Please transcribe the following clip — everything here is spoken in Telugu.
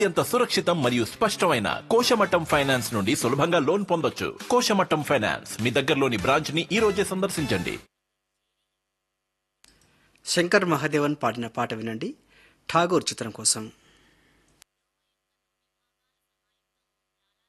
అత్యంత సురక్షితం మరియు స్పష్టమైన కోశమట్టం ఫైనాన్స్ నుండి సులభంగా లోన్ పొందొచ్చు. కోశమట్టం ఫైనాన్స్ మీ దగ్గరలోని బ్రాంచ్ ని ఈ రోజే సందర్శించండి. శంకర్ మహాదేవన్ పాడిన పాట వినండి, ఠాగూర్ చిత్రం కోసం.